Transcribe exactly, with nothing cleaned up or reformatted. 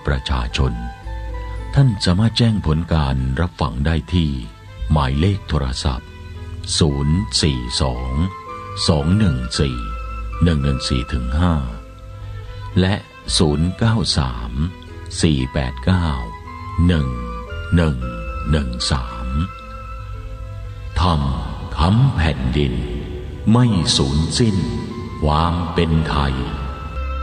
ประชาชนท่านสามารถแจ้งผลการรับฟังได้ที่หมายเลขโทรศัพท์ศูนย์ สี่ สอง สอง หนึ่ง สี่ หนึ่ง หนึ่ง สี่ ห้า และศูนย์ เก้า สาม สี่ แปด เก้า หนึ่ง หนึ่ง หนึ่ง สามธรรมค้ำแผ่นดินไม่สูญสิ้นความเป็นไทย